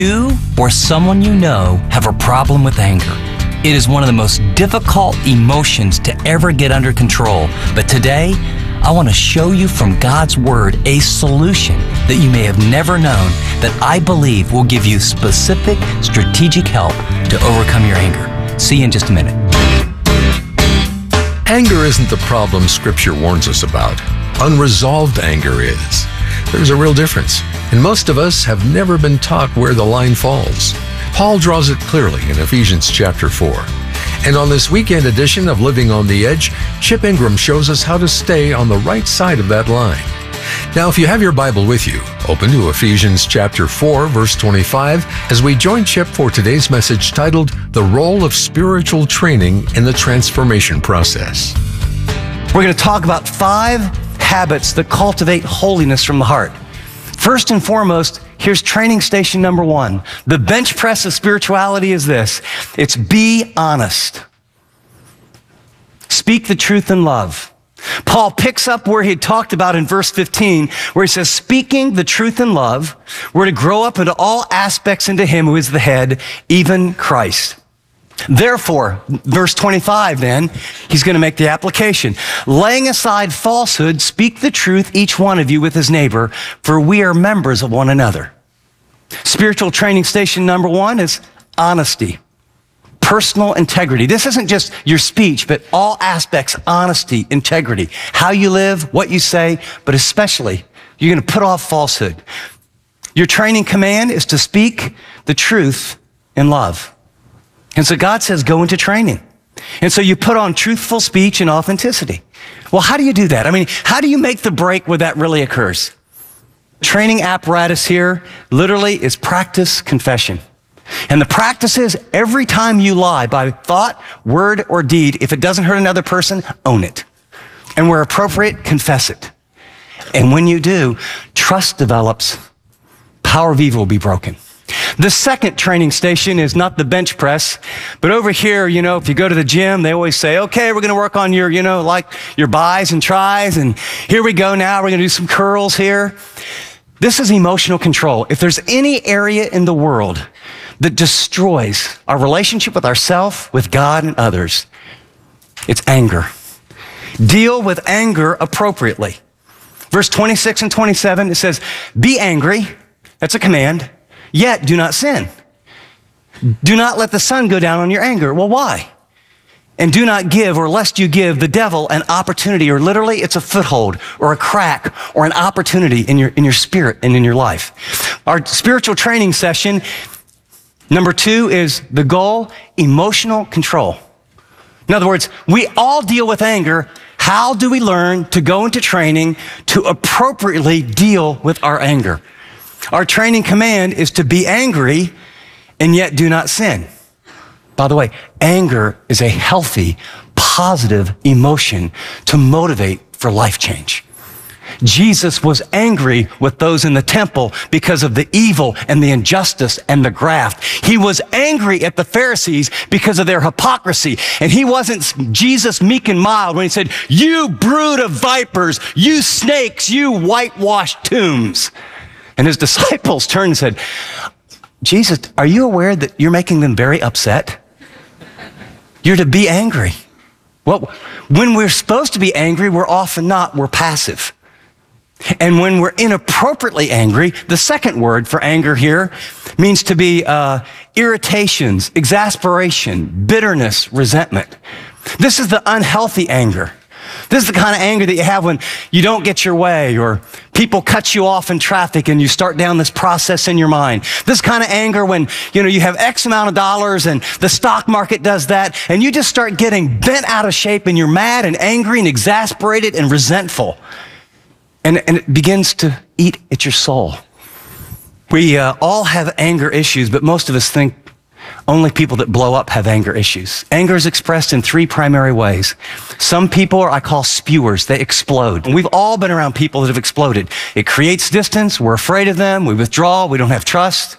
You or someone you know have a problem with anger. It is one of the most difficult emotions to ever get under control. But today, I want to show you from God's Word a solution that you may have never known that I believe will give you specific, strategic help to overcome your anger. See you in just a minute. Anger isn't the problem Scripture warns us about. Unresolved anger is. There's a real difference, and most of us have never been taught where the line falls. Paul draws it clearly in Ephesians chapter 4. And on this weekend edition of Living on the Edge, Chip Ingram shows us how to stay on the right side of that line. Now, if you have your Bible with you, open to Ephesians chapter 4, verse 25, as we join Chip for today's message titled, The Role of Spiritual Training in the Transformation Process. We're going to talk about 5 habits that cultivate holiness from the heart. First and foremost, here's training station number 1. The bench press of spirituality is this. It's be honest. Speak the truth in love. Paul picks up where he talked about in verse 15, where he says, speaking the truth in love, we're to grow up into all aspects into him who is the head, even Christ. Therefore, verse 25 then, he's going to make the application. Laying aside falsehood, speak the truth, each one of you with his neighbor, for we are members of one another. Spiritual training station number 1 is honesty, personal integrity. This isn't just your speech, but all aspects, honesty, integrity, how you live, what you say, but especially you're going to put off falsehood. Your training command is to speak the truth in love. And so God says, go into training. And so you put on truthful speech and authenticity. Well, how do you do that? I mean, how do you make the break where that really occurs? Training apparatus here literally is practice confession. And the practice is every time you lie by thought, word, or deed, if it doesn't hurt another person, own it. And where appropriate, confess it. And when you do, trust develops, power of evil will be broken. The second training station is not the bench press, but over here, if you go to the gym, they always say, okay, we're going to work on your, like your bis and tris, and here we go now, we're going to do some curls here. This is emotional control. If there's any area in the world that destroys our relationship with ourselves, with God, and others, it's anger. Deal with anger appropriately. Verse 26 and 27, it says, be angry. That's a command. Yet do not sin. Do not let the sun go down on your anger. Well, why? And do not give, or lest you give the devil an opportunity, or literally it's a foothold or a crack or an opportunity in your spirit and in your life. Our spiritual training session, number 2 is the goal, emotional control. In other words, we all deal with anger. How do we learn to go into training to appropriately deal with our anger? Our training command is to be angry and yet do not sin. By the way, anger is a healthy, positive emotion to motivate for life change. Jesus was angry with those in the temple because of the evil and the injustice and the graft. He was angry at the Pharisees because of their hypocrisy. And he wasn't Jesus meek and mild when he said, you brood of vipers, you snakes, you whitewashed tombs. And his disciples turned and said, Jesus, are you aware that you're making them very upset? You're to be angry. Well, when we're supposed to be angry, we're often not, we're passive. And when we're inappropriately angry, the second word for anger here means to be irritations, exasperation, bitterness, resentment. This is the unhealthy anger. This is the kind of anger that you have when you don't get your way, or people cut you off in traffic and you start down this process in your mind. This kind of anger when, you have X amount of dollars and the stock market does that, and you just start getting bent out of shape and you're mad and angry and exasperated and resentful. And it begins to eat at your soul. We all have anger issues, but most of us think only people that blow up have anger issues. Anger is expressed in 3 primary ways. Some people I call spewers. They explode. We've all been around people that have exploded. It creates distance. We're afraid of them. We withdraw. We don't have trust.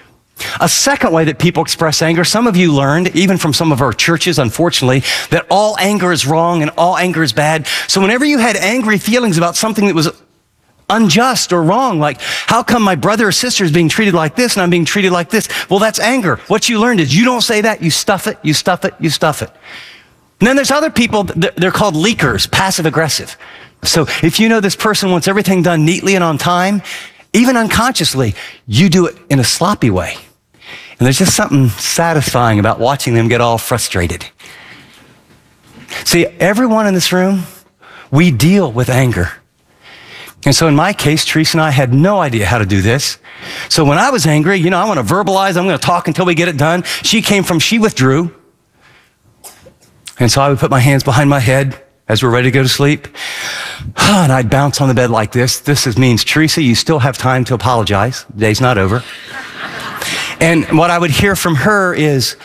A second way that people express anger, some of you learned, even from some of our churches, unfortunately, that all anger is wrong and all anger is bad. So whenever you had angry feelings about something that was unjust or wrong. Like, how come my brother or sister is being treated like this and I'm being treated like this? Well, that's anger. What you learned is you don't say that, you stuff it, you stuff it, you stuff it. And then there's other people, they're called leakers, passive aggressive. So if you know this person wants everything done neatly and on time, even unconsciously, you do it in a sloppy way. And there's just something satisfying about watching them get all frustrated. See, everyone in this room, we deal with anger. And so in my case, Teresa and I had no idea how to do this. So when I was angry, I want to verbalize, I'm going to talk until we get it done. She withdrew. And so I would put my hands behind my head as we're ready to go to sleep. And I'd bounce on the bed like this. This means, Teresa, you still have time to apologize. The day's not over. And what I would hear from her is,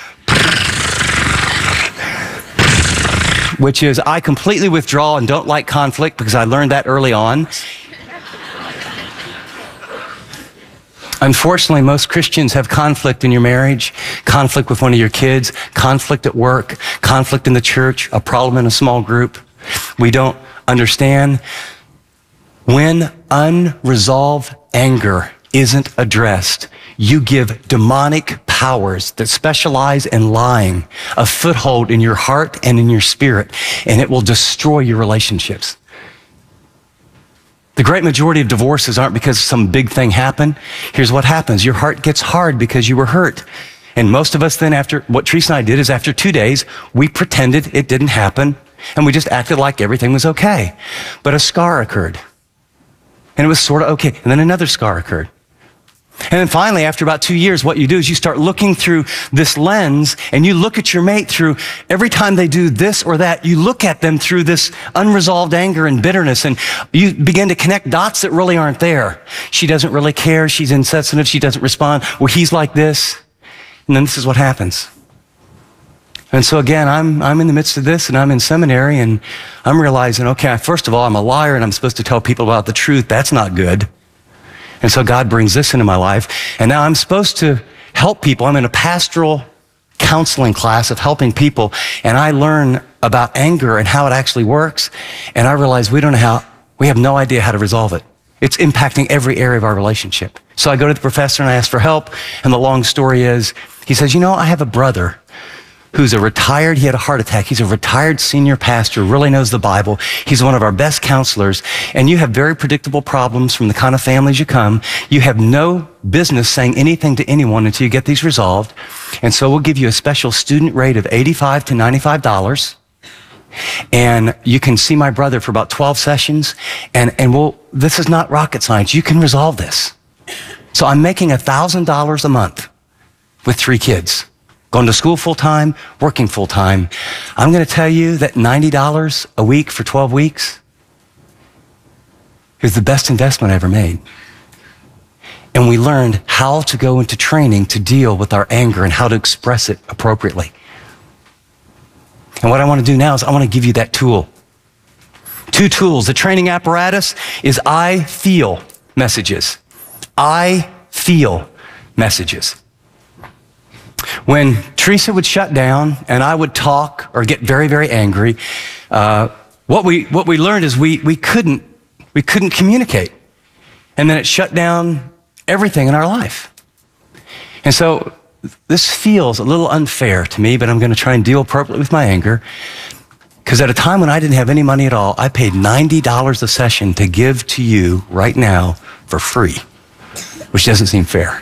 which is, I completely withdraw and don't like conflict because I learned that early on. Unfortunately, most Christians have conflict in your marriage, conflict with one of your kids, conflict at work, conflict in the church, a problem in a small group. We don't understand when unresolved anger isn't addressed. You give demonic powers that specialize in lying a foothold in your heart and in your spirit, and it will destroy your relationships. The great majority of divorces aren't because some big thing happened. Here's what happens. Your heart gets hard because you were hurt. And most of us then, after what Teresa and I did is after 2 days, we pretended it didn't happen and we just acted like everything was okay. But a scar occurred. And it was sort of okay. And then another scar occurred. And then finally, after about 2 years, what you do is you start looking through this lens and you look at your mate through every time they do this or that, you look at them through this unresolved anger and bitterness and you begin to connect dots that really aren't there. She doesn't really care. She's insensitive. She doesn't respond. Well, he's like this. And then this is what happens. And so again, I'm in the midst of this and I'm in seminary and I'm realizing, okay, first of all, I'm a liar and I'm supposed to tell people about the truth. That's not good. And so God brings this into my life. And now I'm supposed to help people. I'm in a pastoral counseling class of helping people. And I learn about anger and how it actually works. And I realize we have no idea how to resolve it. It's impacting every area of our relationship. So I go to the professor and I ask for help. And the long story is, he says, I have a brother who's he had a heart attack. He's a retired senior pastor, really knows the Bible. He's one of our best counselors. And you have very predictable problems from the kind of families you come. You have no business saying anything to anyone until you get these resolved. And so we'll give you a special student rate of $85 to $95. And you can see my brother for about 12 sessions. And this is not rocket science. You can resolve this. So I'm making $1,000 a month with 3 kids. Going to school full-time, working full-time. I'm going to tell you that $90 a week for 12 weeks is the best investment I ever made. And we learned how to go into training to deal with our anger and how to express it appropriately. And what I want to do now is I want to give you that tool. 2 tools. The training apparatus is I feel messages. I feel messages. When Teresa would shut down and I would talk or get very, very angry, what we learned is we couldn't communicate. And then it shut down everything in our life. And so this feels a little unfair to me, but I'm going to try and deal appropriately with my anger. Because at a time when I didn't have any money at all, I paid $90 a session to give to you right now for free, which doesn't seem fair.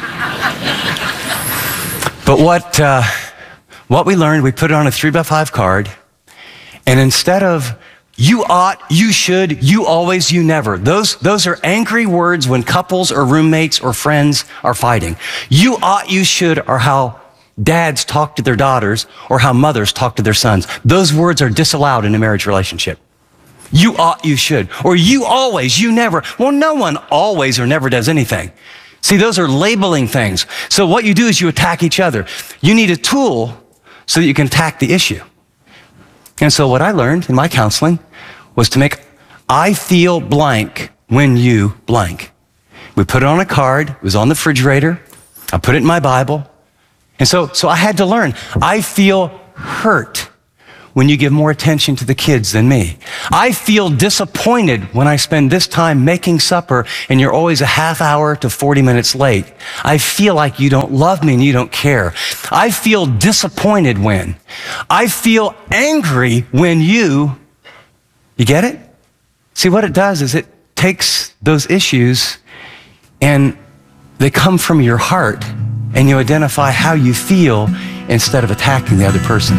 But what we learned, we put it on a 3x5 card, and instead of you ought, you should, you always, you never, those are angry words when couples or roommates or friends are fighting. You ought, you should are how dads talk to their daughters or how mothers talk to their sons. Those words are disallowed in a marriage relationship. You ought, you should, or you always, you never. Well, no one always or never does anything. See, those are labeling things. So what you do is you attack each other. You need a tool so that you can attack the issue. And so what I learned in my counseling was to make, I feel blank when you blank. We put it on a card. It was on the refrigerator. I put it in my Bible. And so I had to learn, I feel hurt when you give more attention to the kids than me. I feel disappointed when I spend this time making supper and you're always a half hour to 40 minutes late. I feel like you don't love me and you don't care. I feel disappointed when. I feel angry when you get it? See, what it does is it takes those issues and they come from your heart and you identify how you feel instead of attacking the other person.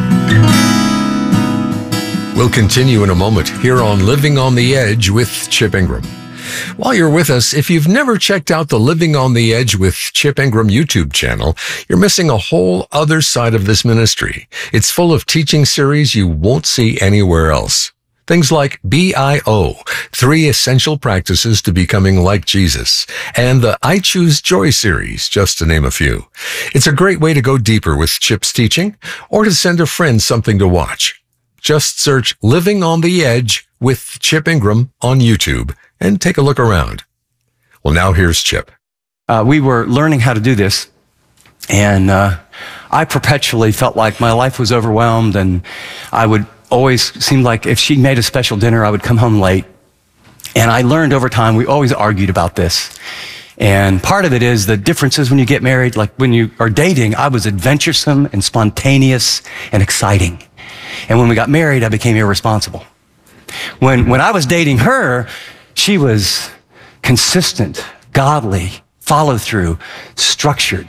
We'll continue in a moment here on Living on the Edge with Chip Ingram. While you're with us, if you've never checked out the Living on the Edge with Chip Ingram YouTube channel, you're missing a whole other side of this ministry. It's full of teaching series you won't see anywhere else. Things like BIO, 3 Essential Practices to Becoming Like Jesus, and the I Choose Joy series, just to name a few. It's a great way to go deeper with Chip's teaching or to send a friend something to watch. Just search Living on the Edge with Chip Ingram on YouTube and take a look around. Well, now here's Chip. We were learning how to do this, and I perpetually felt like my life was overwhelmed, and I would always seem like if she made a special dinner, I would come home late. And I learned over time, we always argued about this. And part of it is the differences when you get married. Like when you are dating, I was adventuresome and spontaneous and exciting. And when we got married, I became irresponsible. When I was dating her, she was consistent, godly, follow through, structured.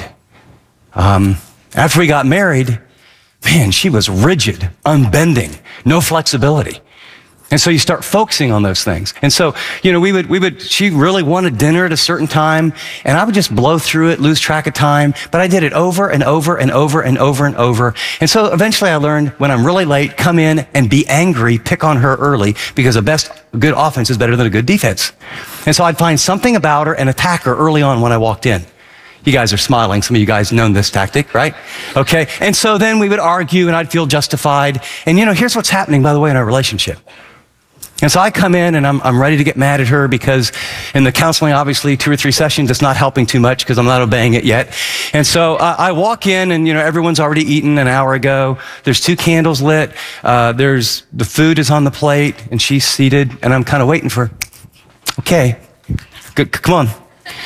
After we got married, man, she was rigid, unbending, no flexibility. And so you start focusing on those things. And so, she really wanted dinner at a certain time, and I would just blow through it, lose track of time, but I did it over and over and over and over and over. And so eventually I learned when I'm really late, come in and be angry, pick on her early, because a good offense is better than a good defense. And so I'd find something about her and attack her early on when I walked in. You guys are smiling. Some of you guys know this tactic, right? Okay. And so then we would argue and I'd feel justified. And here's what's happening, by the way, in our relationship. And so I come in and I'm ready to get mad at her because in the counseling, obviously 2 or 3 sessions, it's not helping too much because I'm not obeying it yet. And so I walk in and, everyone's already eaten an hour ago. There's 2 candles lit. The food is on the plate and she's seated and I'm kind of waiting for her. Okay, good, come on.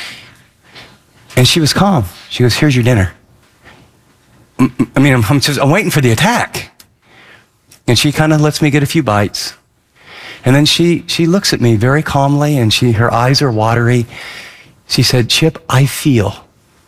And she was calm. She goes, here's your dinner. I'm waiting for the attack. And she kind of lets me get a few bites. And then she looks at me very calmly and her eyes are watery. She said, Chip, I feel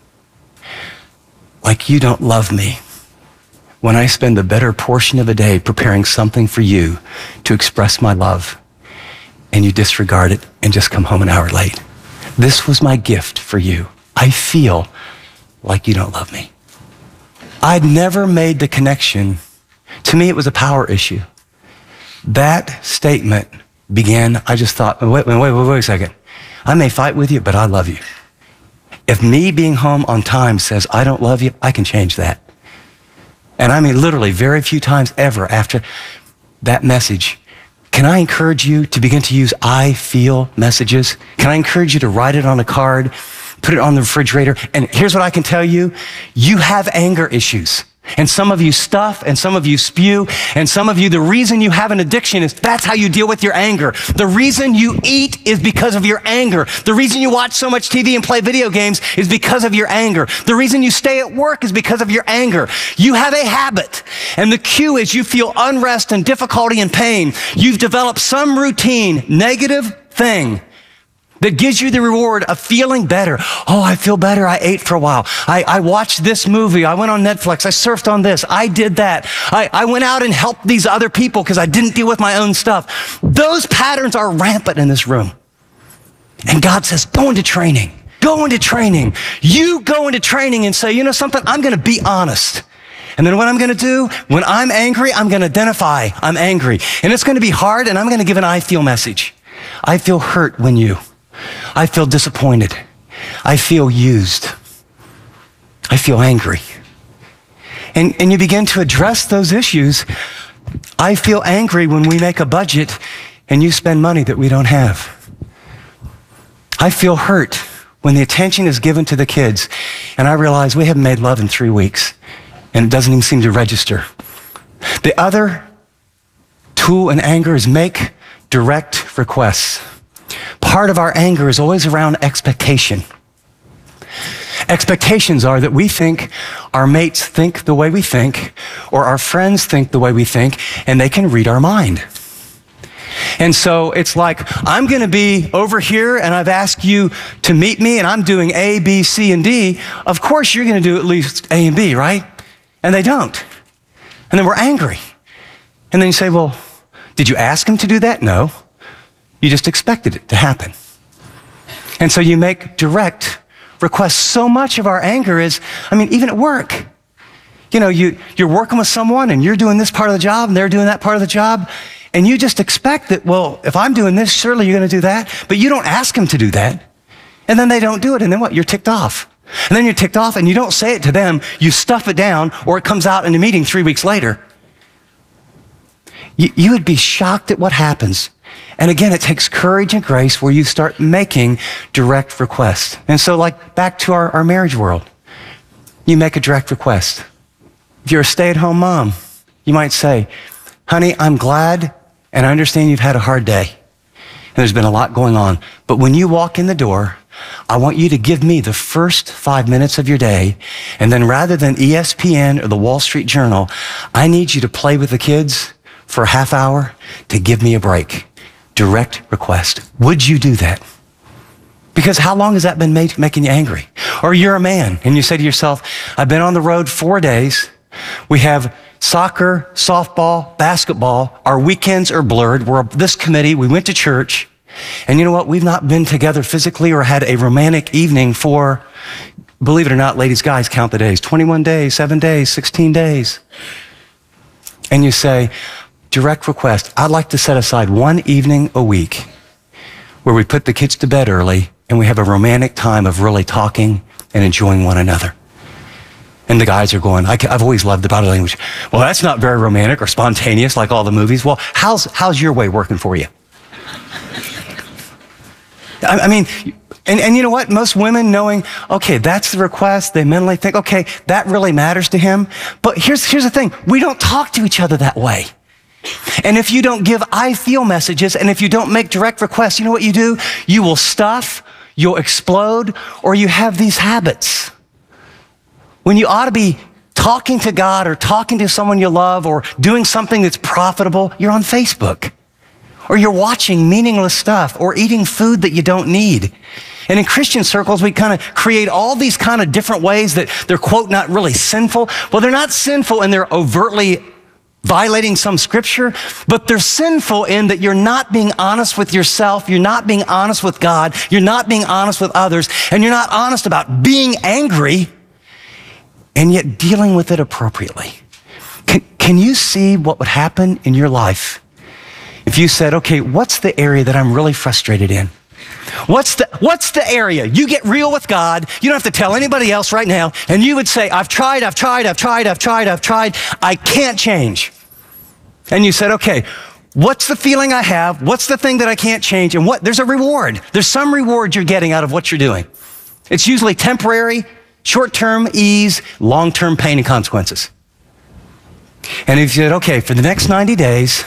like you don't love me when I spend the better portion of a day preparing something for you to express my love and you disregard it and just come home an hour late. This was my gift for you. I feel like you don't love me. I'd never made the connection. To me, it was a power issue. That statement began, I just thought, wait a second. I may fight with you, but I love you. If me being home on time says I don't love you, I can change that. And literally very few times ever after that message, can I encourage you to begin to use I feel messages? Can I encourage you to write it on a card? Put it on the refrigerator. And here's what I can tell you. You have anger issues. And some of you stuff, and some of you spew, and some of you, the reason you have an addiction is that's how you deal with your anger. The reason you eat is because of your anger. The reason you watch so much TV and play video games is because of your anger. The reason you stay at work is because of your anger. You have a habit. And the cue is you feel unrest and difficulty and pain. You've developed some routine, negative thing that gives you the reward of feeling better. Oh, I feel better. I ate for a while. I watched this movie. I went on Netflix. I surfed on this. I did that. I went out and helped these other people because I didn't deal with my own stuff. Those patterns are rampant in this room. And God says, go into training. Go into training. You go into training and say, you know something? I'm going to be honest. And then what I'm going to do, when I'm angry, I'm going to identify I'm angry. And it's going to be hard, and I'm going to give an I feel message. I feel hurt when you. I feel disappointed. I feel used. I feel angry. And you begin to address those issues. I feel angry when we make a budget and you spend money that we don't have. I feel hurt when the attention is given to the kids and I realize we haven't made love in 3 weeks and it doesn't even seem to register. The other cool in anger is make direct requests. Part of our anger is always around expectation. Expectations are that we think our mates think the way we think, or our friends think the way we think, and they can read our mind. And so it's like, I'm going to be over here and I've asked you to meet me and I'm doing A, B, C, and D. Of course you're going to do at least A and B, right? And they don't. And then we're angry. And then you say, well, did you ask him to do that? No. You just expected it to happen. And so you make direct requests. So much of our anger is, even at work. You know, you're working with someone and you're doing this part of the job and they're doing that part of the job. And you just expect that, well, if I'm doing this, surely you're going to do that. But you don't ask them to do that. And then they don't do it. And then what? You're ticked off. And then you're ticked off and you don't say it to them. You stuff it down, or it comes out in a meeting 3 weeks later. You would be shocked at what happens. And again, it takes courage and grace where you start making direct requests. And so back to our marriage world, you make a direct request. If you're a stay-at-home mom, you might say, honey, I'm glad and I understand you've had a hard day and there's been a lot going on. But when you walk in the door, I want you to give me the first 5 minutes of your day. And then rather than ESPN or the Wall Street Journal, I need you to play with the kids for a half hour to give me a break. Direct request. Would you do that? Because how long has that been making you angry? Or you're a man and you say to yourself, I've been on the road 4 days. We have soccer, softball, basketball. Our weekends are blurred. We're this committee. We went to church. And you know what? We've not been together physically or had a romantic evening for, believe it or not, ladies, guys, count the days. 21 days, 7 days, 16 days. And you say, direct request, I'd like to set aside one evening a week where we put the kids to bed early and we have a romantic time of really talking and enjoying one another. And the guys are going, I've always loved the body language. Well, that's not very romantic or spontaneous like all the movies. Well, how's your way working for you? And you know what? Most women knowing, okay, that's the request, they mentally think, okay, that really matters to him. But here's the thing. We don't talk to each other that way. And if you don't give I feel messages, and if you don't make direct requests, you know what you do? You will stuff, you'll explode, or you have these habits. When you ought to be talking to God or talking to someone you love or doing something that's profitable, you're on Facebook. Or you're watching meaningless stuff or eating food that you don't need. And in Christian circles, we kind of create all these kind of different ways that they're, quote, not really sinful. Well, they're not sinful and they're overtly violating some scripture, but they're sinful in that you're not being honest with yourself, you're not being honest with God, you're not being honest with others, and you're not honest about being angry and yet dealing with it appropriately. Can you see what would happen in your life if you said, okay, what's the area that I'm really frustrated in? What's the area? You get real with God. You don't have to tell anybody else right now. And you would say, I've tried. I can't change. And you said, okay, what's the feeling I have? What's the thing that I can't change? And there's a reward. There's some reward you're getting out of what you're doing. It's usually temporary, short-term ease, long-term pain and consequences. And if you said, okay, for the next 90 days,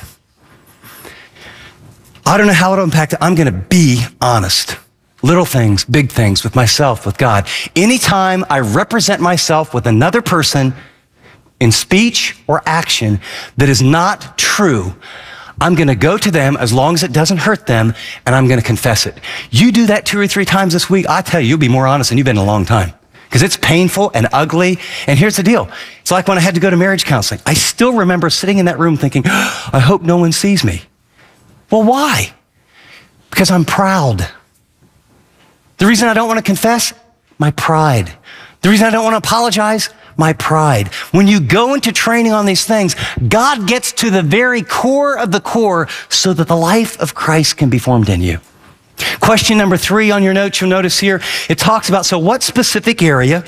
I don't know how it'll impact it. I'm going to be honest. Little things, big things with myself, with God. Anytime I represent myself with another person in speech or action that is not true, I'm going to go to them as long as it doesn't hurt them, and I'm going to confess it. You do that 2 or 3 times this week, I tell you, you'll be more honest than you've been in a long time. Because it's painful and ugly. And here's the deal. It's like when I had to go to marriage counseling. I still remember sitting in that room thinking, I hope no one sees me. Well, why? Because I'm proud. The reason I don't want to confess, my pride. The reason I don't want to apologize, my pride. When you go into training on these things, God gets to the very core of the core so that the life of Christ can be formed in you. Question number 3 on your notes, you'll notice here, it talks about, so what specific area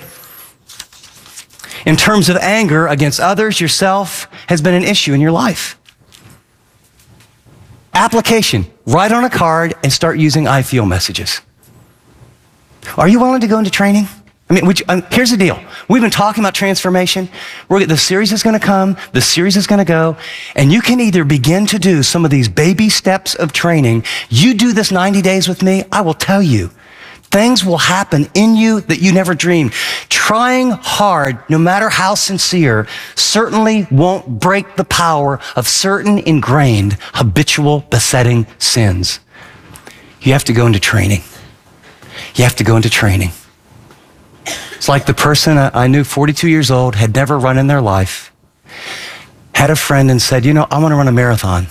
in terms of anger against others, yourself, has been an issue in your life? Application, write on a card and start using I feel messages. Are you willing to go into training? I mean, here's the deal. We've been talking about transformation. The series is going to come. The series is going to go. And you can either begin to do some of these baby steps of training. You do this 90 days with me, I will tell you, things will happen in you that you never dreamed. Trying hard, no matter how sincere, certainly won't break the power of certain ingrained, habitual, besetting sins. You have to go into training. You have to go into training. It's like the person I knew, 42 years old, had never run in their life, had a friend and said, I want to run a marathon.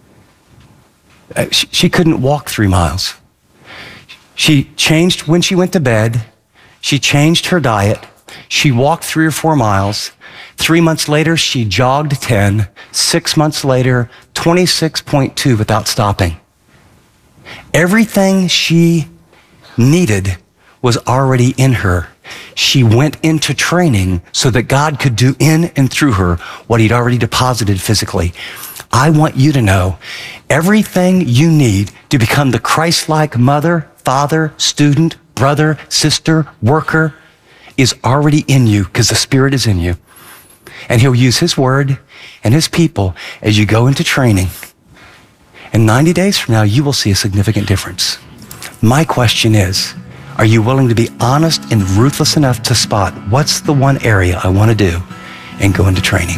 She couldn't walk 3 miles. She changed when she went to bed. She changed her diet. She walked 3 or 4 miles. 3 months later, she jogged 10. 6 months later, 26.2 without stopping. Everything she needed was already in her. She went into training so that God could do in and through her what he'd already deposited physically. I want you to know everything you need to become the Christ-like mother, father, student, brother, sister, worker is already in you because the Spirit is in you. And he'll use his word and his people as you go into training. And 90 days from now, you will see a significant difference. My question is, are you willing to be honest and ruthless enough to spot what's the one area I want to do and go into training?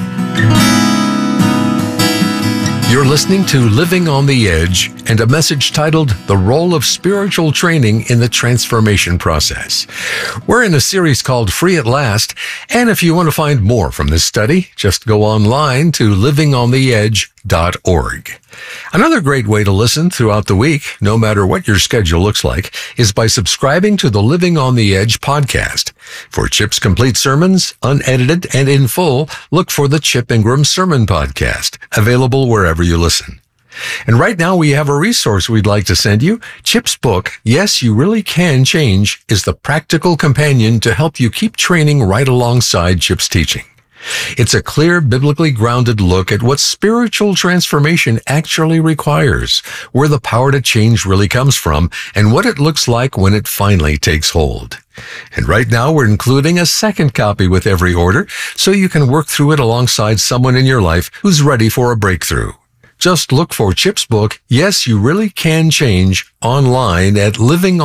You're listening to Living on the Edge and a message titled The Role of Spiritual Training in the Transformation Process. We're in a series called Free at Last, and if you want to find more from this study, just go online to livingontheedge.org. Another great way to listen throughout the week, no matter what your schedule looks like, is by subscribing to the Living on the Edge podcast. For Chip's complete sermons, unedited and in full, look for the Chip Ingram Sermon Podcast, available wherever you listen. And right now we have a resource we'd like to send you. Chip's book, Yes, You Really Can Change, is the practical companion to help you keep training right alongside Chip's teaching. It's a clear, biblically grounded look at what spiritual transformation actually requires, where the power to change really comes from, and what it looks like when it finally takes hold. And right now we're including a second copy with every order, so you can work through it alongside someone in your life who's ready for a breakthrough. Just look for Chip's book, Yes, You Really Can Change, online at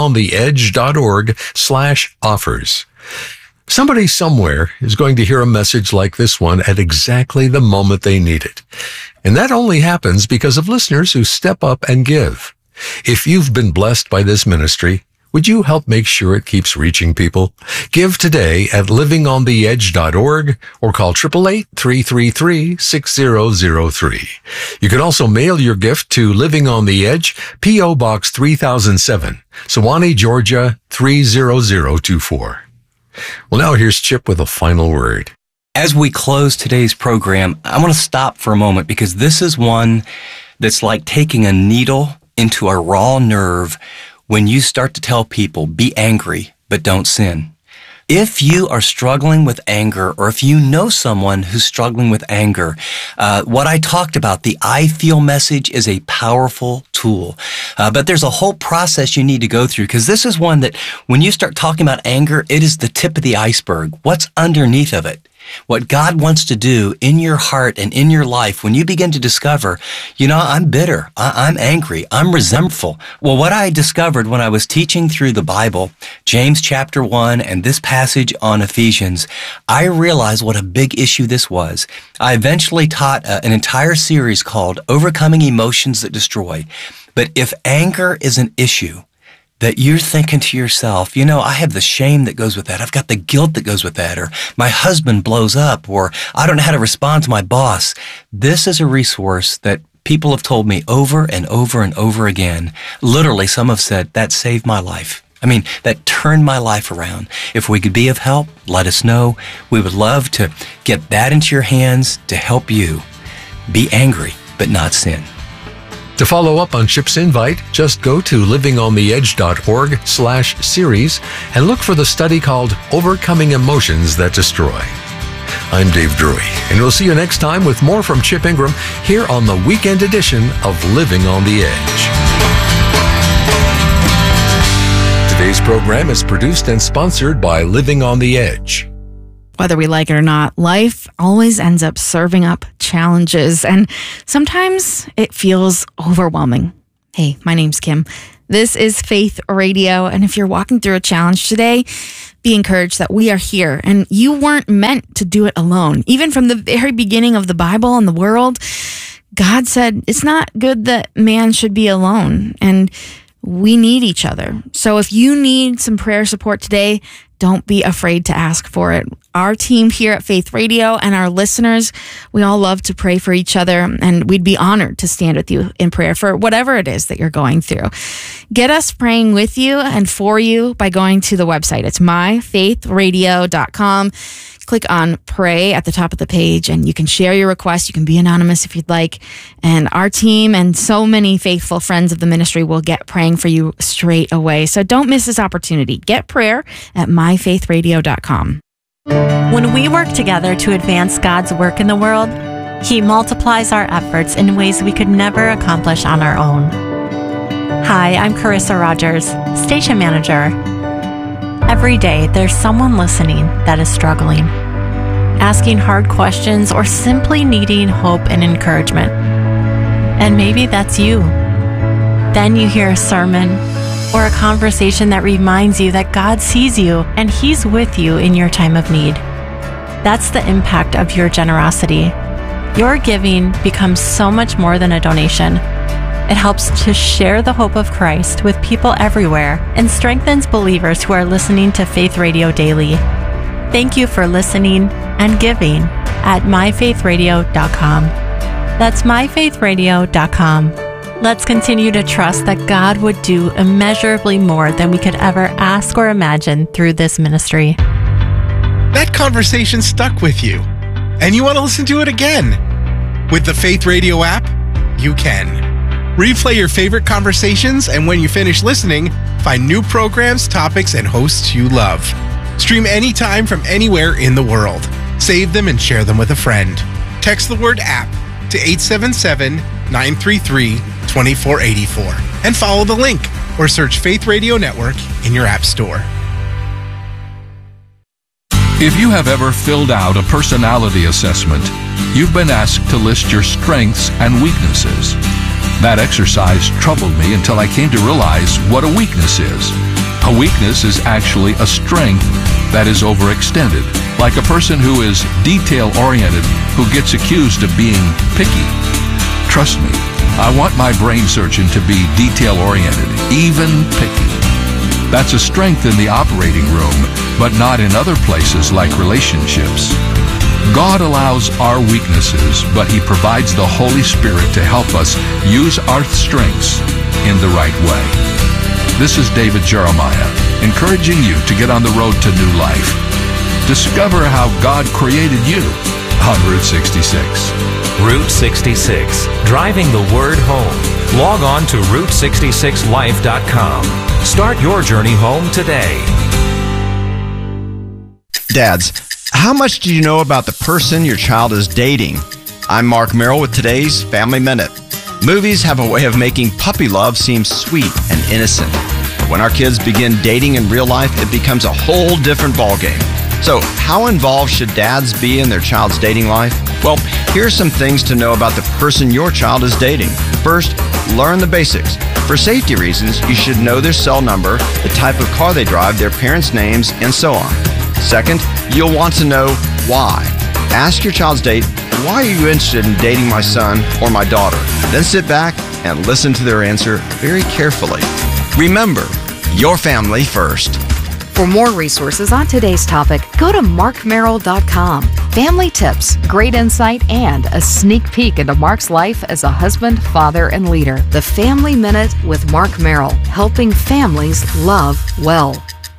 livingontheedge.org/offers. Somebody somewhere is going to hear a message like this one at exactly the moment they need it. And that only happens because of listeners who step up and give. If you've been blessed by this ministry, would you help make sure it keeps reaching people? Give today at livingontheedge.org or call 888-333-6003. You can also mail your gift to Living on the Edge, P.O. Box 3007, Sewanee, Georgia 30024. Well, now here's Chip with a final word. As we close today's program, I want to stop for a moment because this is one that's like taking a needle into a raw nerve when you start to tell people, be angry, but don't sin. If you are struggling with anger, or if you know someone who's struggling with anger, what I talked about, the I feel message, is a powerful tool. But there's a whole process you need to go through, because this is one that when you start talking about anger, it is the tip of the iceberg. What's underneath of it? What God wants to do in your heart and in your life when you begin to discover, I'm bitter, I'm angry, I'm resentful. Well, what I discovered when I was teaching through the Bible, James chapter 1 and this passage on Ephesians, I realized what a big issue this was. I eventually taught an entire series called Overcoming Emotions That Destroy. But if anger is an issue, that you're thinking to yourself, I have the shame that goes with that. I've got the guilt that goes with that. Or my husband blows up. Or I don't know how to respond to my boss. This is a resource that people have told me over and over and over again. Literally, some have said, that saved my life. That turned my life around. If we could be of help, let us know. We would love to get that into your hands to help you be angry, but not sin. To follow up on Chip's invite, just go to livingontheedge.org/series and look for the study called Overcoming Emotions That Destroy. I'm Dave Drury, and we'll see you next time with more from Chip Ingram here on the weekend edition of Living on the Edge. Today's program is produced and sponsored by Living on the Edge. Whether we like it or not, life always ends up serving up challenges, and sometimes it feels overwhelming. Hey, my name's Kim. This is Faith Radio, and if you're walking through a challenge today, be encouraged that we are here, and you weren't meant to do it alone. Even from the very beginning of the Bible and the world, God said it's not good that man should be alone, and we need each other. So if you need some prayer support today, don't be afraid to ask for it. Our team here at Faith Radio and our listeners, we all love to pray for each other, and we'd be honored to stand with you in prayer for whatever it is that you're going through. Get us praying with you and for you by going to the website. It's myfaithradio.com. Click on pray at the top of the page, and you can share your request. You can be anonymous if you'd like. And our team and so many faithful friends of the ministry will get praying for you straight away. So don't miss this opportunity. Get prayer at myfaithradio.com. When we work together to advance God's work in the world, He multiplies our efforts in ways we could never accomplish on our own. Hi, I'm Carissa Rogers, Station Manager. Every day, there's someone listening that is struggling, asking hard questions, or simply needing hope and encouragement. And maybe that's you. Then you hear a sermon or a conversation that reminds you that God sees you and He's with you in your time of need. That's the impact of your generosity. Your giving becomes so much more than a donation. It helps to share the hope of Christ with people everywhere and strengthens believers who are listening to Faith Radio daily. Thank you for listening and giving at myfaithradio.com. That's myfaithradio.com. Let's continue to trust that God would do immeasurably more than we could ever ask or imagine through this ministry. That conversation stuck with you, and you want to listen to it again. With the Faith Radio app, you can. Replay your favorite conversations, and when you finish listening, find new programs, topics, and hosts you love. Stream anytime from anywhere in the world. Save them and share them with a friend. Text the word app to 877-933-2484 and follow the link or search Faith Radio Network in your app store. If you have ever filled out a personality assessment, you've been asked to list your strengths and weaknesses. That exercise troubled me until I came to realize what a weakness is. A weakness is actually a strength that is overextended, like a person who is detail-oriented who gets accused of being picky. Trust me, I want my brain surgeon to be detail-oriented, even picky. That's a strength in the operating room, but not in other places like relationships. God allows our weaknesses, but He provides the Holy Spirit to help us use our strengths in the right way. This is David Jeremiah, encouraging you to get on the road to new life. Discover how God created you on Route 66. Route 66, driving the word home. Log on to Route66Life.com. Start your journey home today. Dads, how much do you know about the person your child is dating? I'm Mark Merrill with today's Family Minute. Movies have a way of making puppy love seem sweet and innocent. But when our kids begin dating in real life, it becomes a whole different ballgame. So, how involved should dads be in their child's dating life? Well, here are some things to know about the person your child is dating. First, learn the basics. For safety reasons, you should know their cell number, the type of car they drive, their parents' names, and so on. Second, you'll want to know why. Ask your child's date, why are you interested in dating my son or my daughter? Then sit back and listen to their answer very carefully. Remember, your family first. For more resources on today's topic, go to markmerrill.com. Family tips, great insight, and a sneak peek into Mark's life as a husband, father, and leader. The Family Minute with Mark Merrill, helping families love well.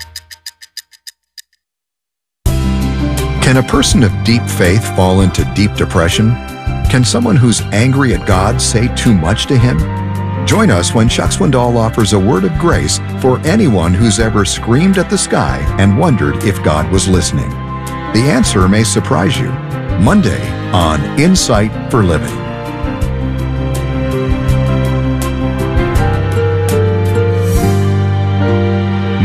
Can a person of deep faith fall into deep depression? Can someone who's angry at God say too much to Him? Join us when Chuck Swindoll offers a word of grace for anyone who's ever screamed at the sky and wondered if God was listening. The answer may surprise you. Monday on Insight for Living.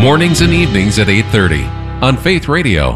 Mornings and evenings at 8:30 on Faith Radio.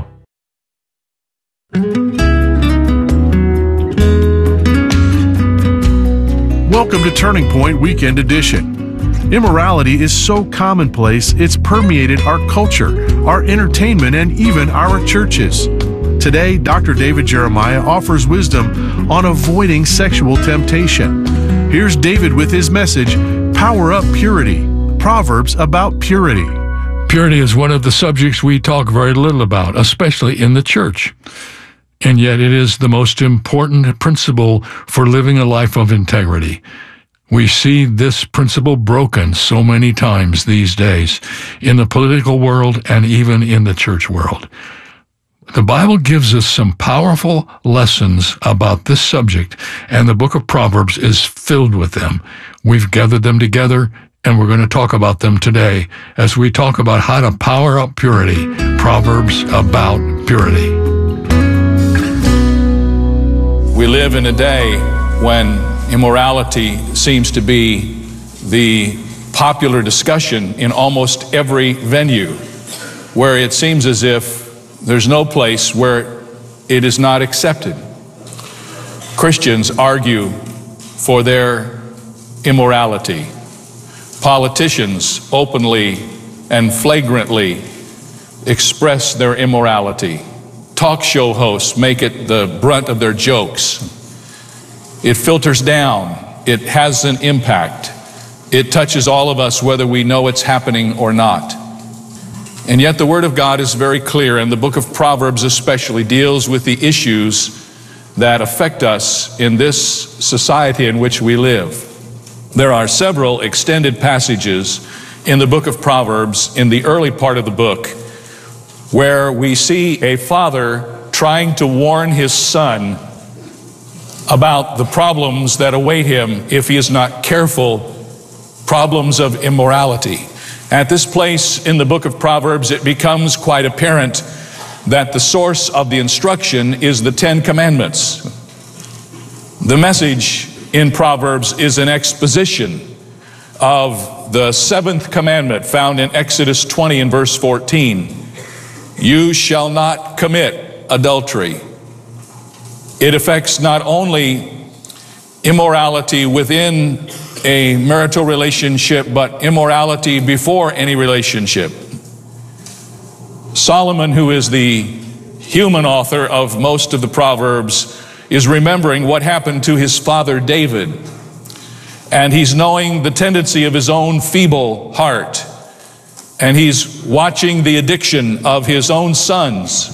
Welcome to Turning Point Weekend Edition. Immorality is so commonplace, it's permeated our culture, our entertainment, and even our churches. Today, Dr. David Jeremiah offers wisdom on avoiding sexual temptation. Here's David with his message, Power Up Purity, Proverbs about purity. Purity is one of the subjects we talk very little about, especially in the church. And yet it is the most important principle for living a life of integrity. We see this principle broken so many times these days in the political world and even in the church world. The Bible gives us some powerful lessons about this subject, and the book of Proverbs is filled with them. We've gathered them together, and we're going to talk about them today as we talk about how to power up purity. Proverbs about purity. We live in a day when immorality seems to be the popular discussion in almost every venue, where it seems as if there's no place where it is not accepted. Christians argue for their immorality. Politicians openly and flagrantly express their immorality. Talk show hosts make it the brunt of their jokes. It filters down. It has an impact. It touches all of us whether we know it's happening or not. And yet the Word of God is very clear, and the book of Proverbs especially deals with the issues that affect us in this society in which we live. There are several extended passages in the book of Proverbs in the early part of the book where we see a father trying to warn his son about the problems that await him if he is not careful, problems of immorality. At this place in the book of Proverbs, it becomes quite apparent that the source of the instruction is the Ten Commandments. The message in Proverbs is an exposition of the seventh commandment found in Exodus 20 and verse 14. You shall not commit adultery. It affects not only immorality within a marital relationship, but immorality before any relationship. Solomon, who is the human author of most of the Proverbs, is remembering what happened to his father David. And he's knowing the tendency of his own feeble heart. And he's watching the addiction of his own sons.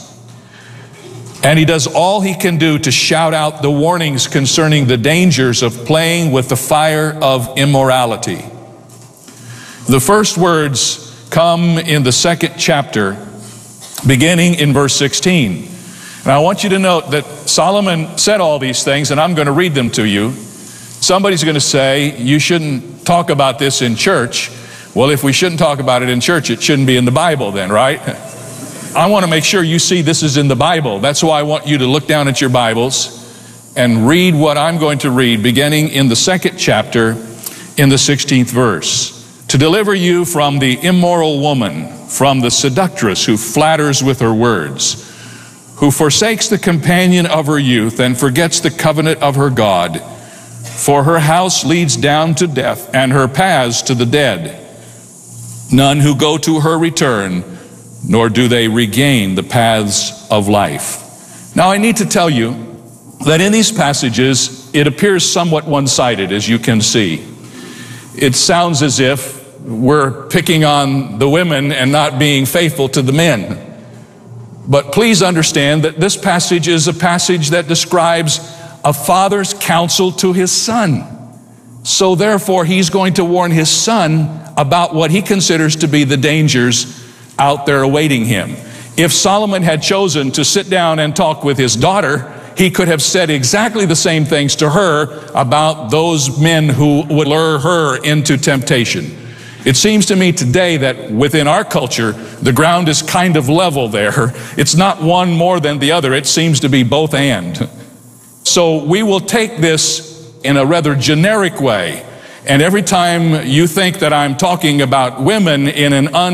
And he does all he can do to shout out the warnings concerning the dangers of playing with the fire of immorality. The first words come in the second chapter, beginning in verse 16. And I want you to note that Solomon said all these things, and I'm going to read them to you. Somebody's going to say, you shouldn't talk about this in church. Well, if we shouldn't talk about it in church, it shouldn't be in the Bible then, right? I want to make sure you see this is in the Bible. That's why I want you to look down at your Bibles and read what I'm going to read, beginning in the second chapter, in the 16th verse. To deliver you from the immoral woman, from the seductress who flatters with her words, who forsakes the companion of her youth and forgets the covenant of her God. For her house leads down to death, and her paths to the dead. None who go to her return, nor do they regain the paths of life. Now I need to tell you that in these passages, it appears somewhat one-sided, as you can see. It sounds as if we're picking on the women and not being faithful to the men. But please understand that this passage is a passage that describes a father's counsel to his son. So therefore, he's going to warn his son about what he considers to be the dangers out there awaiting him. If Solomon had chosen to sit down and talk with his daughter, he could have said exactly the same things to her about those men who would lure her into temptation. It seems to me today that within our culture, the ground is kind of level there. It's not one more than the other. It seems to be both and. So we will take this in a rather generic way. And every time you think that I'm talking about women in an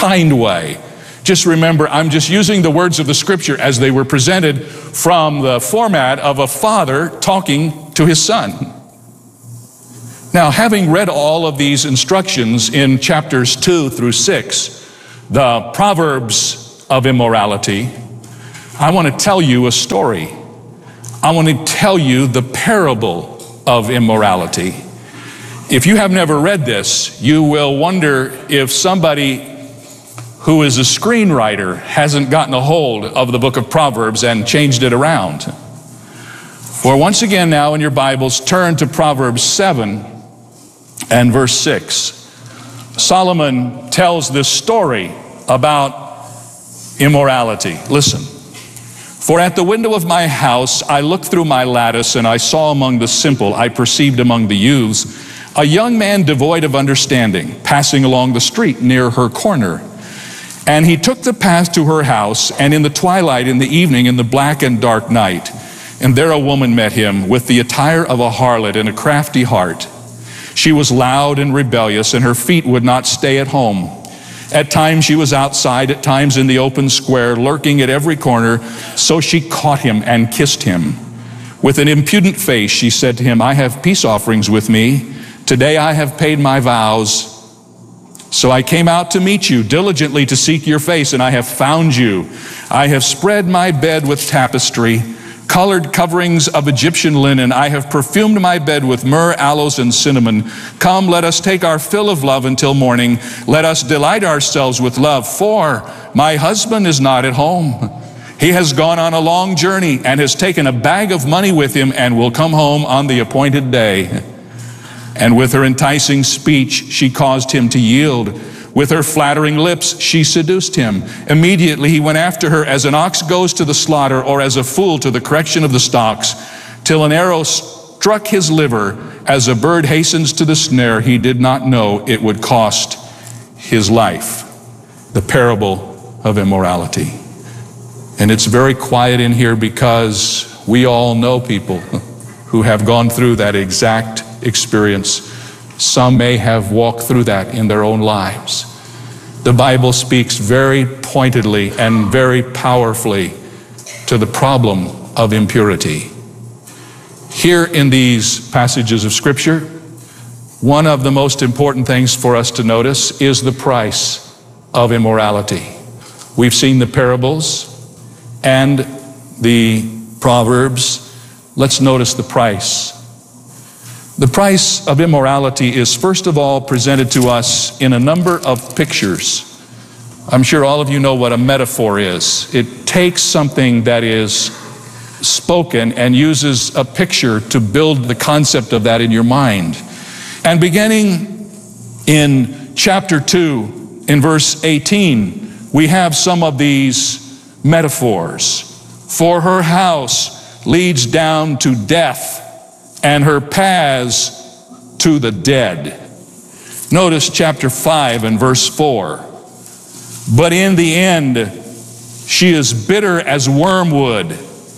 kind way. Just remember, I'm just using the words of the scripture as they were presented from the format of a father talking to his son. Now, having read all of these instructions in chapters 2 through 6, the Proverbs of immorality, I want to tell you a story. I want to tell you the parable of immorality. If you have never read this, you will wonder if somebody who is a screenwriter hasn't gotten a hold of the book of Proverbs and changed it around. For once again now in your Bibles, turn to Proverbs 7 and verse 6. Solomon tells this story about immorality. Listen. For at the window of my house I looked through my lattice, and I saw among the simple, I perceived among the youths, a young man devoid of understanding, passing along the street near her corner. And he took the path to her house, and in the twilight, in the evening, in the black and dark night, and there a woman met him with the attire of a harlot and a crafty heart. She was loud and rebellious, and her feet would not stay at home. At times she was outside, at times in the open square, lurking at every corner. So she caught him and kissed him. With an impudent face she said to him, I have peace offerings with me. Today I have paid my vows. So I came out to meet you, diligently to seek your face, and I have found you. I have spread my bed with tapestry, colored coverings of Egyptian linen. I have perfumed my bed with myrrh, aloes, and cinnamon. Come, let us take our fill of love until morning. Let us delight ourselves with love, for my husband is not at home. He has gone on a long journey and has taken a bag of money with him and will come home on the appointed day. And with her enticing speech, she caused him to yield. With her flattering lips, she seduced him. Immediately he went after her as an ox goes to the slaughter, or as a fool to the correction of the stocks, till an arrow struck his liver. As a bird hastens to the snare, he did not know it would cost his life. The parable of immorality. And it's very quiet in here because we all know people who have gone through that exact experience. Some may have walked through that in their own lives. The Bible speaks very pointedly and very powerfully to the problem of impurity. Here in these passages of Scripture, one of the most important things for us to notice is the price of immorality. We've seen the parables and the Proverbs. Let's notice the price. The price of immorality is first of all presented to us in a number of pictures. I'm sure all of you know what a metaphor is. It takes something that is spoken and uses a picture to build the concept of that in your mind. And beginning in chapter 2, in verse 18, we have some of these metaphors. For her house leads down to death, and her paths to the dead. Notice chapter 5 and verse 4. But in the end, she is bitter as wormwood,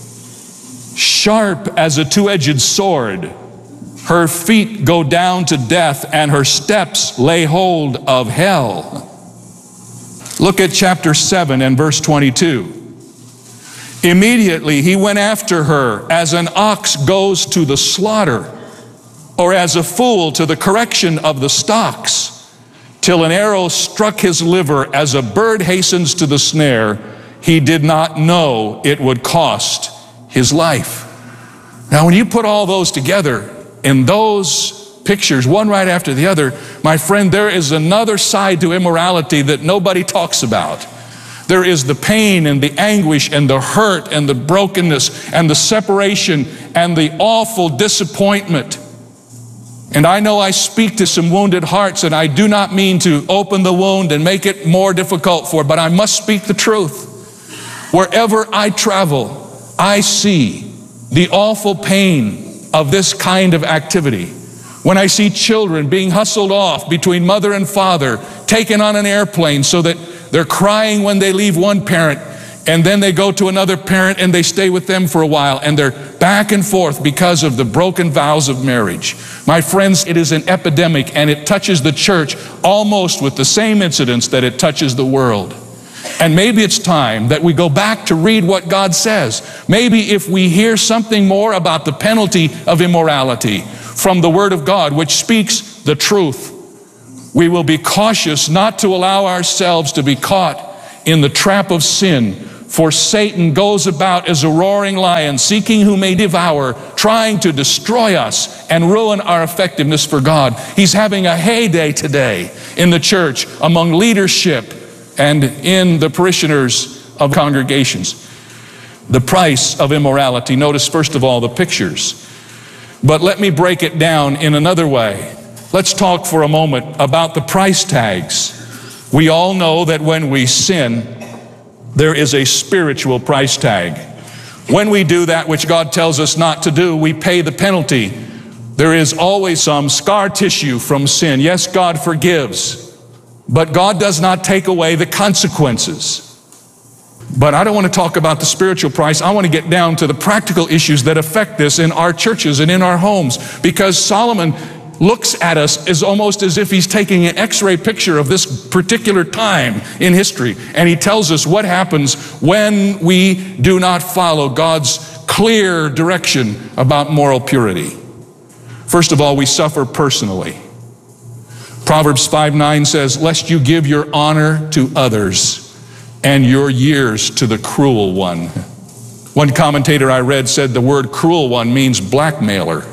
sharp as a two-edged sword. Her feet go down to death, and her steps lay hold of hell. Look at chapter 7 and verse 22. Immediately he went after her as an ox goes to the slaughter, or as a fool to the correction of the stocks, till an arrow struck his liver. As a bird hastens to the snare, he did not know it would cost his life. Now, when you put all those together in those pictures, one right after the other, my friend, there is another side to immorality that nobody talks about. There is the pain and the anguish and the hurt and the brokenness and the separation and the awful disappointment. And I know I speak to some wounded hearts, and I do not mean to open the wound and make it more difficult for it, but I must speak the truth. Wherever I travel, I see the awful pain of this kind of activity. When I see children being hustled off between mother and father, taken on an airplane so that they're crying when they leave one parent, and then they go to another parent and they stay with them for a while, and they're back and forth because of the broken vows of marriage. My friends, it is an epidemic, and it touches the church almost with the same incidents that it touches the world. And maybe it's time that we go back to read what God says. Maybe if we hear something more about the penalty of immorality from the Word of God, which speaks the truth, we will be cautious not to allow ourselves to be caught in the trap of sin. For Satan goes about as a roaring lion, seeking whom may devour, trying to destroy us and ruin our effectiveness for God. He's having a heyday today in the church, among leadership, and in the parishioners of congregations. The price of immorality. Notice, first of all, the pictures. But let me break it down in another way. Let's talk for a moment about the price tags. We all know that when we sin, there is a spiritual price tag. When we do that which God tells us not to do, we pay the penalty. There is always some scar tissue from sin. Yes, God forgives, but God does not take away the consequences. But I don't want to talk about the spiritual price. I want to get down to the practical issues that affect this in our churches and in our homes, because Solomon looks at us as almost as if he's taking an X-ray picture of this particular time in history. And he tells us what happens when we do not follow God's clear direction about moral purity. First of all, we suffer personally. Proverbs 5:9 says, "Lest you give your honor to others and your years to the cruel one." One commentator I read said the word cruel one means blackmailer.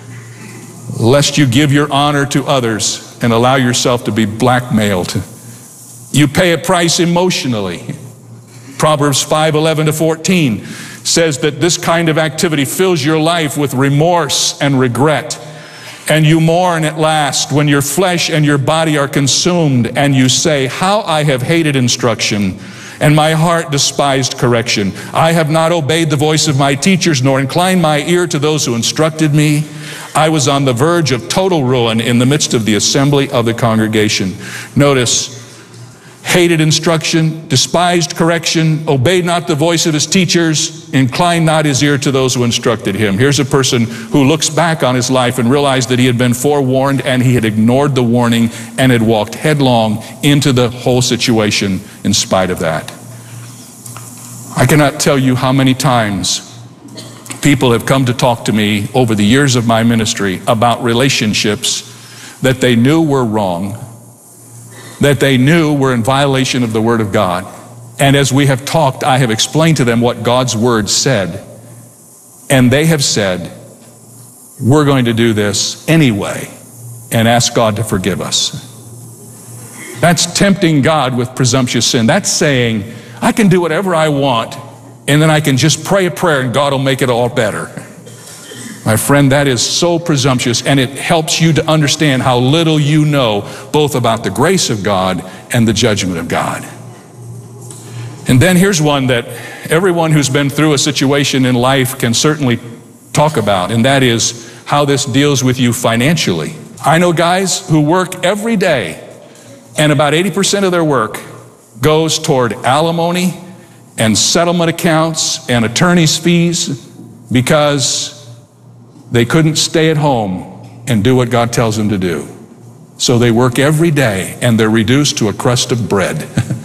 Lest you give your honor to others and allow yourself to be blackmailed. You pay a price emotionally. Proverbs 5:11-14 says that this kind of activity fills your life with remorse and regret. And you mourn at last when your flesh and your body are consumed, and you say, "How I have hated instruction, and my heart despised correction. I have not obeyed the voice of my teachers, nor inclined my ear to those who instructed me. I was on the verge of total ruin in the midst of the assembly of the congregation." Notice, hated instruction, despised correction, obeyed not the voice of his teachers, inclined not his ear to those who instructed him. Here's a person who looks back on his life and realized that he had been forewarned, and he had ignored the warning and had walked headlong into the whole situation in spite of that. I cannot tell you how many times people have come to talk to me over the years of my ministry about relationships that they knew were wrong, that they knew were in violation of the Word of God. And as we have talked, I have explained to them what God's Word said. And they have said, "We're going to do this anyway and ask God to forgive us." That's tempting God with presumptuous sin. That's saying, I can do whatever I want, and then I can just pray a prayer and God will make it all better. My friend, that is so presumptuous, and it helps you to understand how little you know both about the grace of God and the judgment of God. And then here's one that everyone who's been through a situation in life can certainly talk about, and that is how this deals with you financially. I know guys who work every day, and about 80% of their work goes toward alimony and settlement accounts and attorney's fees because they couldn't stay at home and do what God tells them to do. So they work every day, and they're reduced to a crust of bread.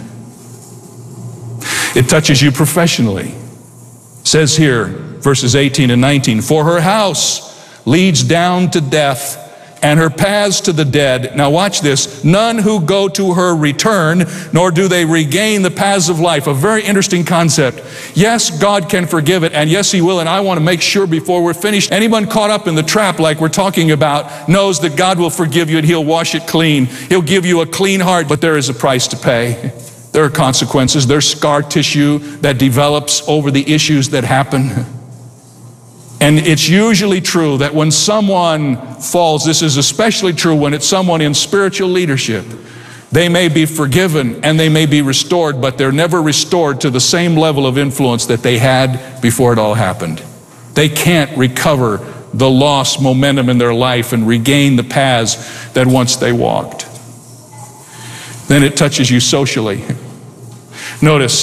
It touches you professionally. It says here, verses 18 and 19, "For her house leads down to death, and her paths to the dead." Now watch this. "None who go to her return, nor do they regain the paths of life." A very interesting concept. Yes, God can forgive it, and yes, He will, and I want to make sure before we're finished, anyone caught up in the trap like we're talking about knows that God will forgive you and He'll wash it clean. He'll give you a clean heart, but there is a price to pay. There are consequences. There's scar tissue that develops over the issues that happen. And it's usually true that when someone falls, this is especially true when it's someone in spiritual leadership, they may be forgiven and they may be restored, but they're never restored to the same level of influence that they had before it all happened. They can't recover the lost momentum in their life and regain the paths that once they walked. Then it touches you socially. Notice,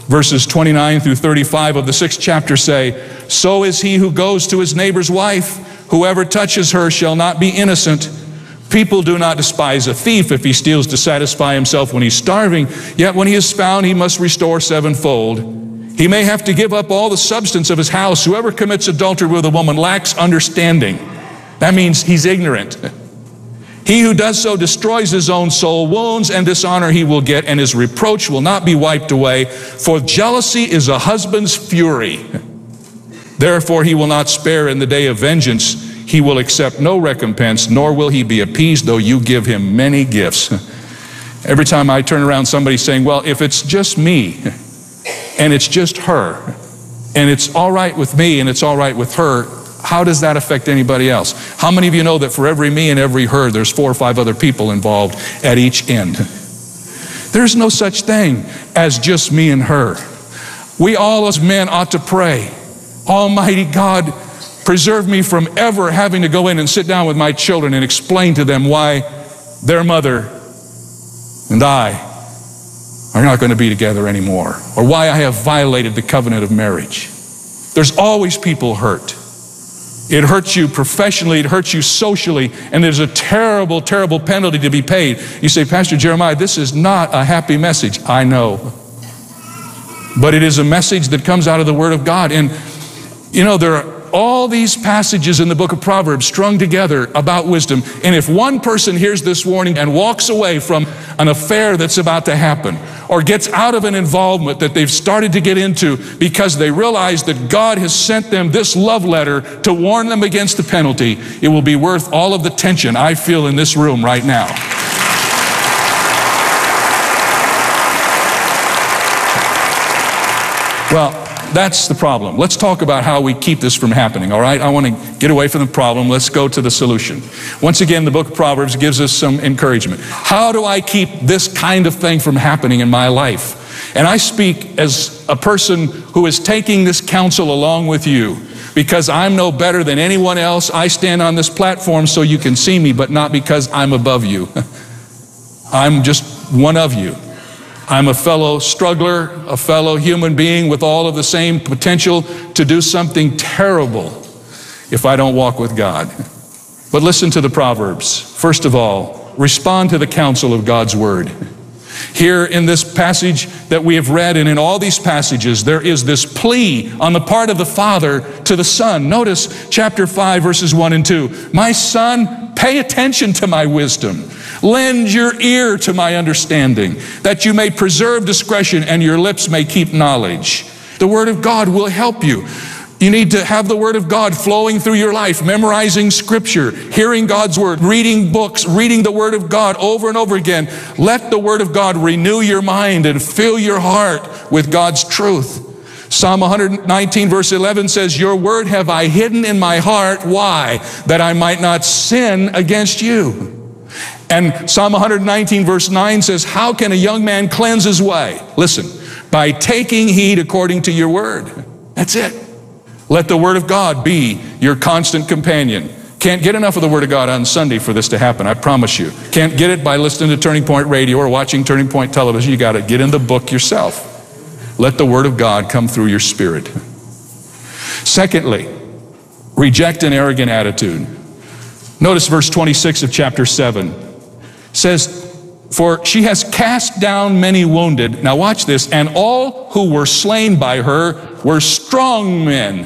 Verses 29 through 35 of the 6th chapter say, "So is he who goes to his neighbor's wife. Whoever touches her shall not be innocent. People do not despise a thief if he steals to satisfy himself when he's starving. Yet when he is found, he must restore sevenfold. He may have to give up all the substance of his house. Whoever commits adultery with a woman lacks understanding." That means he's ignorant. "He who does so destroys his own soul. Wounds and dishonor he will get, and his reproach will not be wiped away. For jealousy is a husband's fury. Therefore he will not spare in the day of vengeance. He will accept no recompense, nor will he be appeased, though you give him many gifts." Every time I turn around, somebody's saying, "Well, if it's just me, and it's just her, and it's all right with me, and it's all right with her, how does that affect anybody else?" How many of you know that for every me and every her, there's 4 or 5 other people involved at each end? There's no such thing as just me and her. We all as men ought to pray, "Almighty God, preserve me from ever having to go in and sit down with my children and explain to them why their mother and I are not going to be together anymore, or why I have violated the covenant of marriage." There's always people hurt. It hurts you professionally, it hurts you socially, and there's a terrible, terrible penalty to be paid. You say, "Pastor Jeremiah, this is not a happy message." I know. But it is a message that comes out of the Word of God. And you know, there are all these passages in the book of Proverbs strung together about wisdom. And if one person hears this warning and walks away from an affair that's about to happen, or gets out of an involvement that they've started to get into because they realize that God has sent them this love letter to warn them against the penalty, it will be worth all of the tension I feel in this room right now. Well, that's the problem. Let's talk about how we keep this from happening, all right? I want to get away from the problem. Let's go to the solution. Once again, the book of Proverbs gives us some encouragement. How do I keep this kind of thing from happening in my life? And I speak as a person who is taking this counsel along with you, because I'm no better than anyone else. I stand on this platform so you can see me, but not because I'm above you. I'm just one of you. I'm a fellow struggler, a fellow human being with all of the same potential to do something terrible if I don't walk with God. But listen to the Proverbs. First of all, respond to the counsel of God's Word. Here in this passage that we have read, and in all these passages, there is this plea on the part of the Father to the Son. Notice chapter 5, verses 1 and 2. "My son, pay attention to my wisdom. Lend your ear to my understanding, that you may preserve discretion and your lips may keep knowledge." The Word of God will help you. You need to have the Word of God flowing through your life, memorizing Scripture, hearing God's Word, reading books, reading the Word of God over and over again. Let the Word of God renew your mind and fill your heart with God's truth. Psalm 119 verse 11 says, "Your word have I hidden in my heart." Why? "That I might not sin against you." And Psalm 119 verse 9 says, "How can a young man cleanse his way?" Listen, "By taking heed according to your word." That's it. Let the Word of God be your constant companion. Can't get enough of the Word of God on Sunday for this to happen, I promise you. Can't get it by listening to Turning Point Radio or watching Turning Point Television. You got to get in the book yourself. Let the Word of God come through your spirit. Secondly, reject an arrogant attitude. Notice verse 26 of chapter 7. It says, "For she has cast down many wounded." Now watch this. "And all who were slain by her were strong men."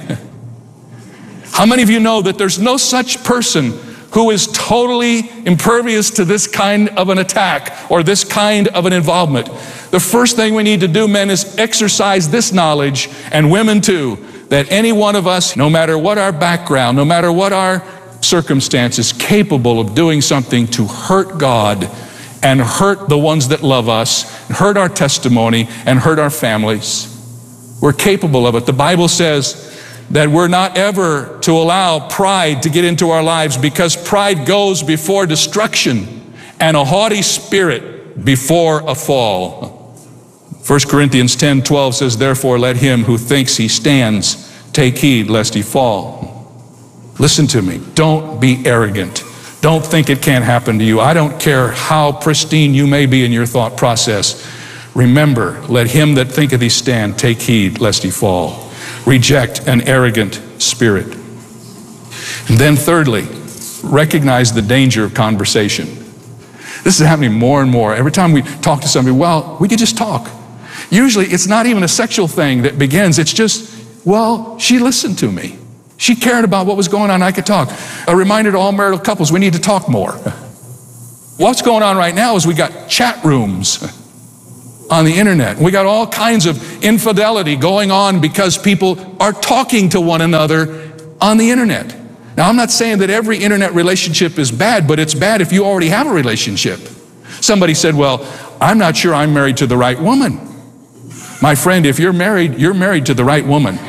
How many of you know that there's no such person who is totally impervious to this kind of an attack or this kind of an involvement? The first thing we need to do, men, is exercise this knowledge, and women too, that any one of us, no matter what our background, no matter what our circumstances, capable of doing something to hurt God and hurt the ones that love us, hurt our testimony, and hurt our families. We're capable of it. The Bible says that we're not ever to allow pride to get into our lives, because pride goes before destruction and a haughty spirit before a fall. 1 Corinthians 10:12 says, "Therefore let him who thinks he stands take heed lest he fall." Listen to me. Don't be arrogant. Don't think it can't happen to you. I don't care how pristine you may be in your thought process. Remember, let him that thinketh he stand take heed lest he fall. Reject an arrogant spirit. And then thirdly, recognize the danger of conversation. This is happening more and more. Every time we talk to somebody, well, we could just talk. Usually it's not even a sexual thing that begins. It's just, well, she listened to me. She cared about what was going on. I could talk. A reminder to all marital couples, we need to talk more. What's going on right now is we got chat rooms on the internet. We got all kinds of infidelity going on because people are talking to one another on the internet. Now, I'm not saying that every internet relationship is bad, but it's bad if you already have a relationship. Somebody said, well, I'm not sure I'm married to the right woman. My friend, if you're married to the right woman.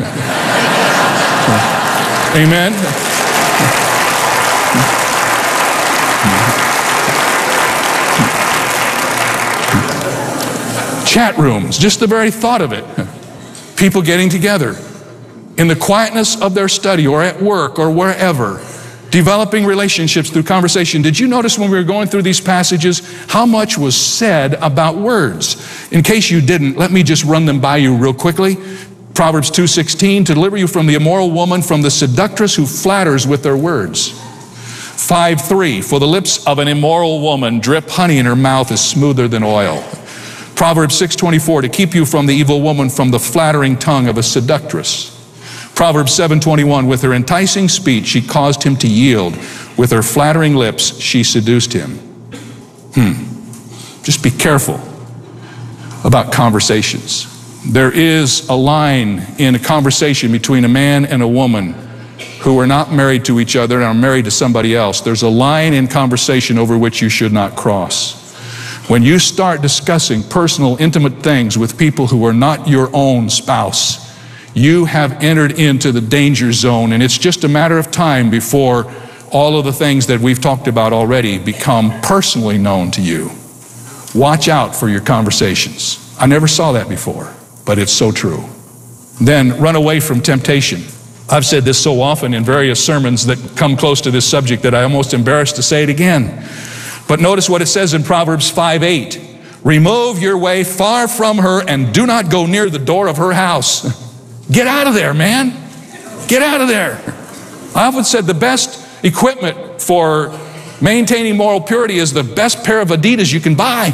Amen? Chat rooms, just the very thought of it. People getting together in the quietness of their study or at work or wherever, developing relationships through conversation. Did you notice when we were going through these passages how much was said about words? In case you didn't, let me just run them by you real quickly. Proverbs 2:16, to deliver you from the immoral woman, from the seductress who flatters with their words. 5:3, for the lips of an immoral woman drip honey, and her mouth is smoother than oil. Proverbs 6:24, to keep you from the evil woman, from the flattering tongue of a seductress. Proverbs 7:21, with her enticing speech she caused him to yield. With her flattering lips she seduced him. Just be careful about conversations. There is a line in a conversation between a man and a woman who are not married to each other and are married to somebody else. There's a line in conversation over which you should not cross. When you start discussing personal, intimate things with people who are not your own spouse, you have entered into the danger zone, and it's just a matter of time before all of the things that we've talked about already become personally known to you. Watch out for your conversations. I never saw that before, but it's so true. Then run away from temptation. I've said this so often in various sermons that come close to this subject that I'm almost embarrassed to say it again. But notice what it says in Proverbs 5:8. Remove your way far from her and do not go near the door of her house. Get out of there, man. Get out of there. I often said the best equipment for maintaining moral purity is the best pair of Adidas you can buy.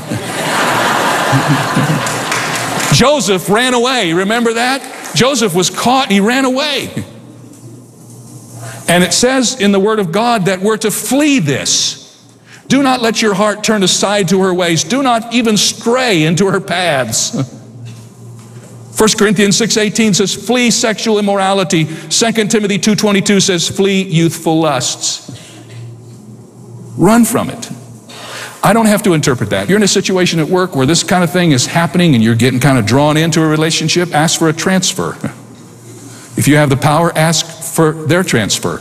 Joseph ran away. Remember that? Joseph was caught and he ran away. And it says in the Word of God that we're to flee this. Do not let your heart turn aside to her ways. Do not even stray into her paths. 1 Corinthians 6:18 says, flee sexual immorality. 2 Timothy 2:22 says, flee youthful lusts. Run from it. I don't have to interpret that. You're in a situation at work where this kind of thing is happening and you're getting kind of drawn into a relationship, ask for a transfer. If you have the power, ask for their transfer.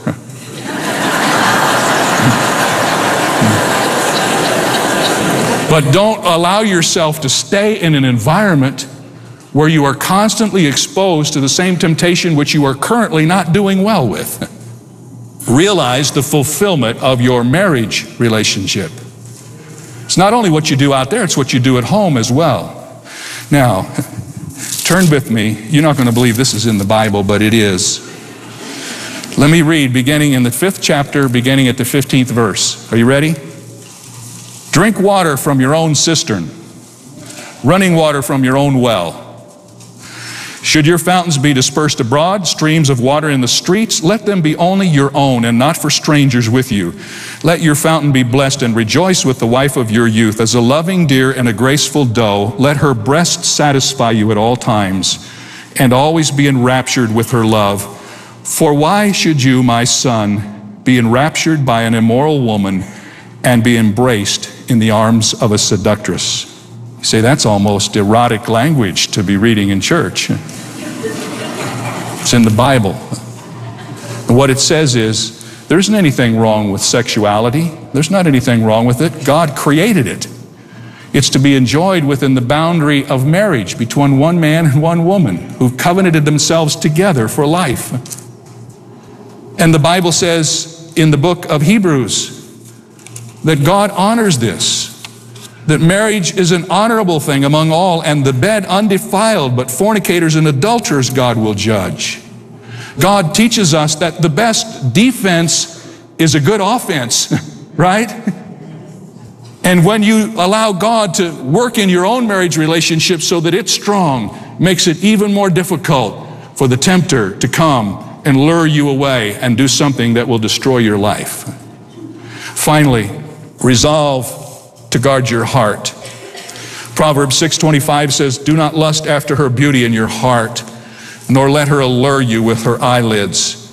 But don't allow yourself to stay in an environment where you are constantly exposed to the same temptation which you are currently not doing well with. Realize the fulfillment of your marriage relationship. It's not only what you do out there, it's what you do at home as well. Now, turn with me. You're not going to believe this is in the Bible, but it is. Let me read beginning in the 5th chapter, beginning at the 15th verse. Are you ready? Drink water from your own cistern, running water from your own well. Should your fountains be dispersed abroad, streams of water in the streets, let them be only your own and not for strangers with you. Let your fountain be blessed and rejoice with the wife of your youth. As a loving deer and a graceful doe, let her breast satisfy you at all times and always be enraptured with her love. For why should you, my son, be enraptured by an immoral woman and be embraced in the arms of a seductress? You say, that's almost erotic language to be reading in church. It's in the Bible. And what it says is, there isn't anything wrong with sexuality. There's not anything wrong with it. God created it. It's to be enjoyed within the boundary of marriage between one man and one woman who've covenanted themselves together for life. And the Bible says in the book of Hebrews that God honors this. that marriage is an honorable thing among all, and the bed undefiled, but fornicators and adulterers God will judge. God teaches us that the best defense is a good offense, right? And when you allow God to work in your own marriage relationship so that it's strong, makes it even more difficult for the tempter to come and lure you away and do something that will destroy your life. Finally, resolve to guard your heart. Proverbs 6:25 says, "Do not lust after her beauty in your heart, nor let her allure you with her eyelids.